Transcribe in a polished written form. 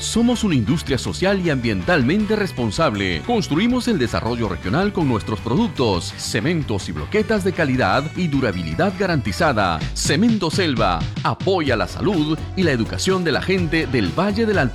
Somos una industria social y ambientalmente responsable. Construimos el desarrollo regional con nuestros productos, cementos y bloquetas de calidad y durabilidad garantizada. Cemento Selva apoya la salud y la educación de la gente del Valle del Alto